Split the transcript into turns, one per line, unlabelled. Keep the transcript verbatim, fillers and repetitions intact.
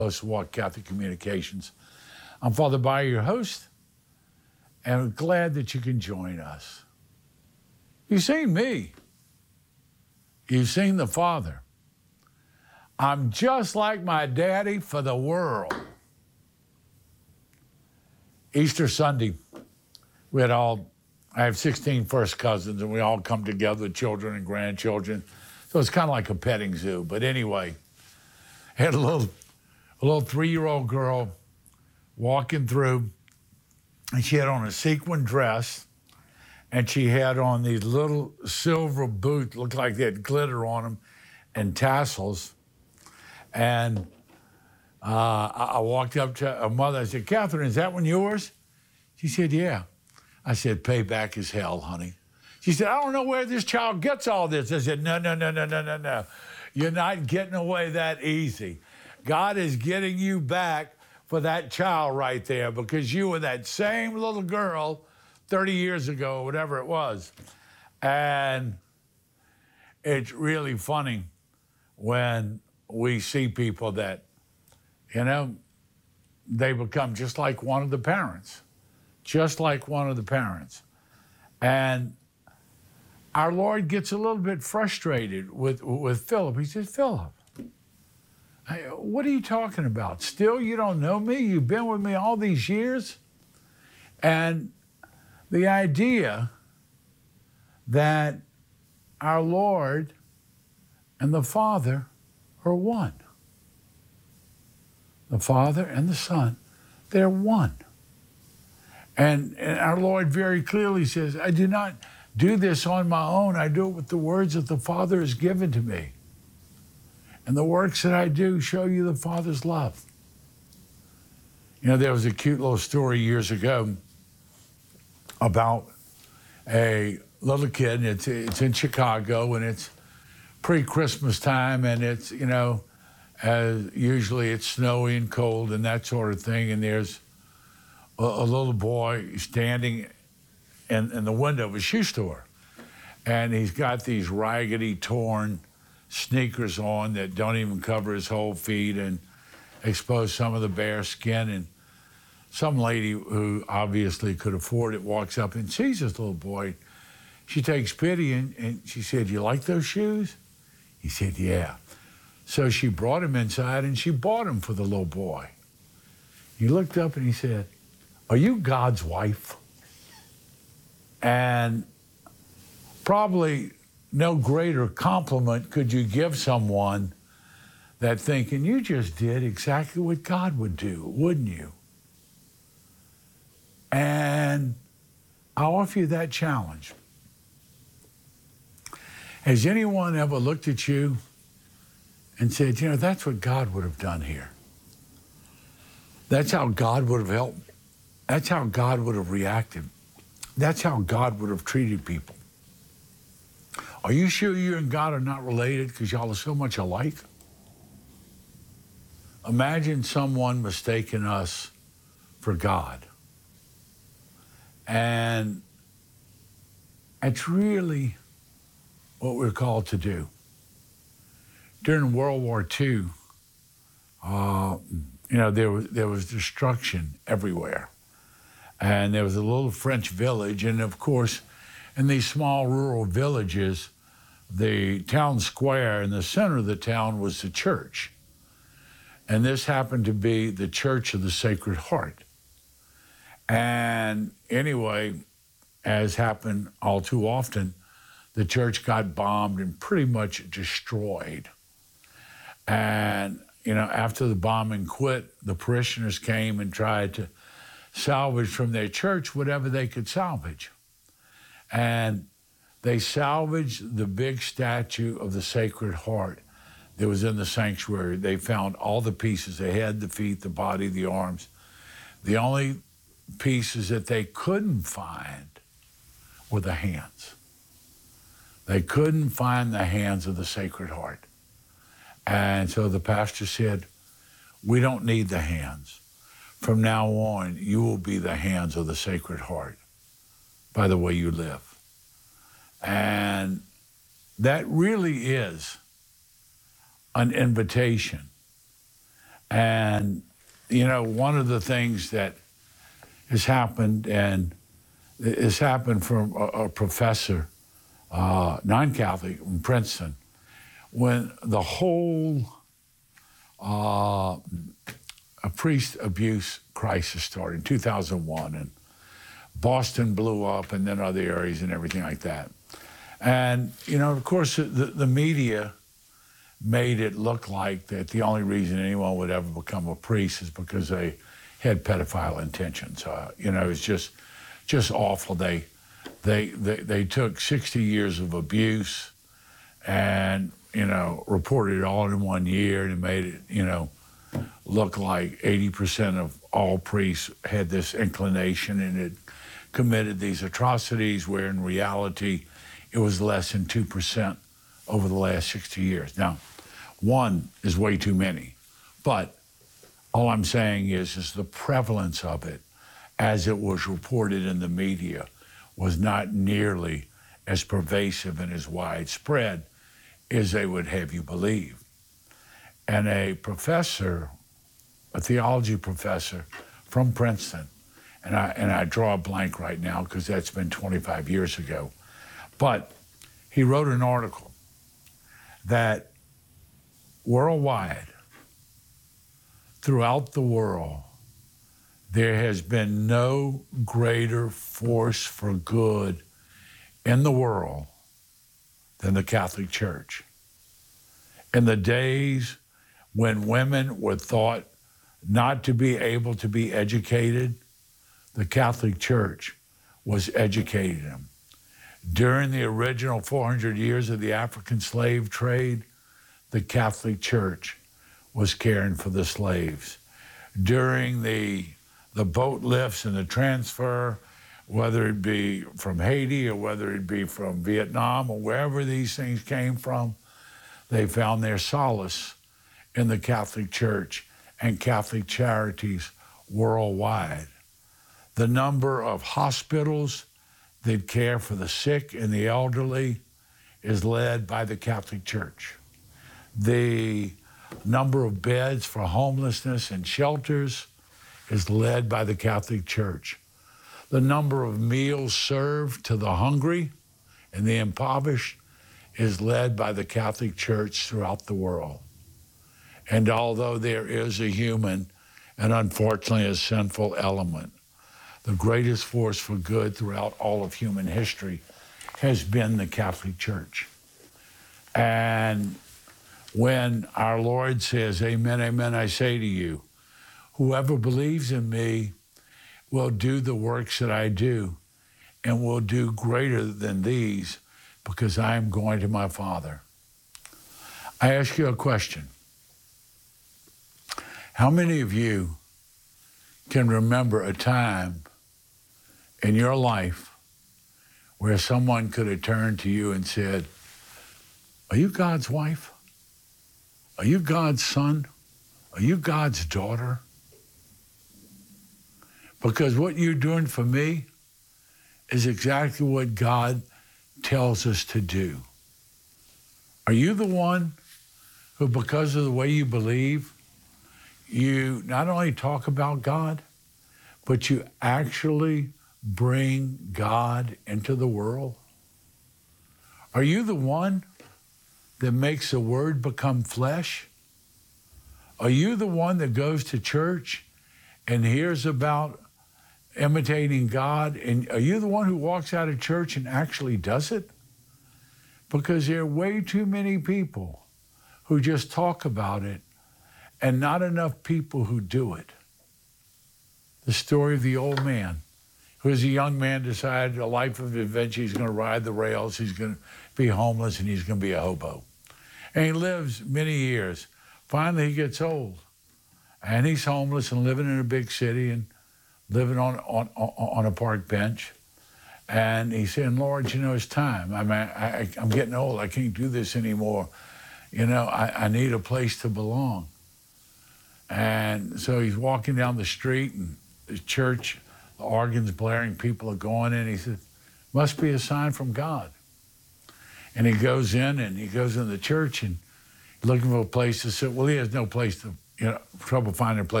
Close Walk Catholic Communications. I'm Father Bayer, your host, and I'm glad that you can join us. You've seen me. You've seen the Father. I'm just like my daddy for the world. Easter Sunday, we had all, I have sixteen first cousins, and we all come together, children and grandchildren. So it's kind of like a petting zoo. But anyway, I had a little, a little three-year-old girl walking through, and she had on a sequin dress, and she had on these little silver boots, looked like they had glitter on them, and tassels. And uh, I, I walked up to her mother. I said, "Catherine, is that one yours?" She said, "Yeah." I said, "Payback is hell, honey." She said, "I don't know where this child gets all this." I said, no, no, no, no, no, no, no. You're not getting away that easy. God is getting you back for that child right there, because you were that same little girl thirty years ago, whatever it was. And it's really funny when we see people that, you know, they become just like one of the parents, just like one of the parents. And our Lord gets a little bit frustrated with, with Philip. He says, "Philip, what are you talking about? Still, you don't know me? You've been with me all these years?" And the idea that our Lord and the Father are one. The Father and the Son, they're one. And, and our Lord very clearly says, "I do not do this on my own. I do it with the words that the Father has given to me. And the works that I do show you the Father's love." You know, there was a cute little story years ago about a little kid, and it's, it's in Chicago, and it's pre-Christmas time, and it's, you know, as usually it's snowy and cold and that sort of thing, and there's a, a little boy standing in, in the window of a shoe store, and he's got these raggedy, torn sneakers on that don't even cover his whole feet and expose some of the bare skin. And some lady who obviously could afford it walks up and sees this little boy. She takes pity, and, and she said, "You like those shoes?" He said, "Yeah." So she brought him inside, and she bought him for the little boy. He looked up and he said, "Are you God's wife?" And probably no greater compliment could you give someone that thinking you just did exactly what God would do, wouldn't you? And I offer you that challenge. Has anyone ever looked at you and said, "You know, that's what God would have done here. That's how God would have helped. That's how God would have reacted. That's how God would have treated people"? Are you sure you and God are not related because y'all are so much alike? Imagine someone mistaking us for God. And it's really what we're called to do. During World War Two, uh, you know, there was, there was destruction everywhere. And there was a little French village, and of course, in these small rural villages, the town square in the center of the town was the church. And this happened to be the Church of the Sacred Heart. And anyway, as happened all too often, the church got bombed and pretty much destroyed. And, you know, after the bombing quit, the parishioners came and tried to salvage from their church whatever they could salvage. And they salvaged the big statue of the Sacred Heart that was in the sanctuary. They found all the pieces, the head, the feet, the body, the arms. The only pieces that they couldn't find were the hands. They couldn't find the hands of the Sacred Heart. And so the pastor said, "We don't need the hands. From now on, you will be the hands of the Sacred Heart by the way you live." And that really is an invitation And, you know, one of the things that has happened, and it's happened from a, a professor, uh, non-Catholic from Princeton, when the whole uh, a priest abuse crisis started in two thousand one, and Boston blew up, and then other areas and everything like that. And, you know, of course, the, the media made it look like that the only reason anyone would ever become a priest is because they had pedophile intentions. Uh, you know, it's just just awful. They, they, they, they took sixty years of abuse and, you know, reported it all in one year, and it made it, you know, look like eighty percent of all priests had this inclination and had committed these atrocities, where in reality it was less than two percent over the last sixty years. Now, one is way too many, but all I'm saying is, is the prevalence of it, as it was reported in the media, was not nearly as pervasive and as widespread as they would have you believe. And a professor, a theology professor from Princeton, and I, and I draw a blank right now because that's been twenty-five years ago, but he wrote an article that worldwide, throughout the world, there has been no greater force for good in the world than the Catholic Church. In the days when women were thought not to be able to be educated, the Catholic Church was educating them. During the original four hundred years of the African slave trade, the Catholic Church was caring for the slaves. During the, the boat lifts and the transfer, whether it be from Haiti or whether it be from Vietnam or wherever these things came from, they found their solace in the Catholic Church and Catholic charities worldwide. The number of hospitals that care for the sick and the elderly is led by the Catholic Church. The number of beds for homelessness and shelters is led by the Catholic Church. The number of meals served to the hungry and the impoverished is led by the Catholic Church throughout the world. And although there is a human and unfortunately a sinful element, the greatest force for good throughout all of human history has been the Catholic Church. And when our Lord says, amen, amen, I say to you, whoever believes in me will do the works that I do and will do greater than these, because I am going to my Father. I ask you a question. How many of you can remember a time in your life where someone could have turned to you and said, are you God's wife? Are you God's son? Are you God's daughter? Because what you're doing for me is exactly what God tells us to do. Are you the one who, because of the way you believe, you not only talk about God, but you actually bring God into the world? Are you the one that makes the Word become flesh? Are you the one that goes to church and hears about imitating God? And are you the one who walks out of church and actually does it? Because there are way too many people who just talk about it and not enough people who do it. The story of the old man, who as a young man decided a life of adventure, he's going to ride the rails, he's going to be homeless, and he's going to be a hobo. And he lives many years. Finally, he gets old, and he's homeless and living in a big city and living on, on, on a park bench. And he's saying, Lord, you know, it's time. I mean, I, I, I'm getting old. I can't do this anymore. You know, I, I need a place to belong. And so he's walking down the street, and the church, the organ's blaring, people are going in. He said, must be a sign from God. And he goes in, and he goes in the church and looking for a place to sit. Well, he has no place to, you know, trouble finding a place.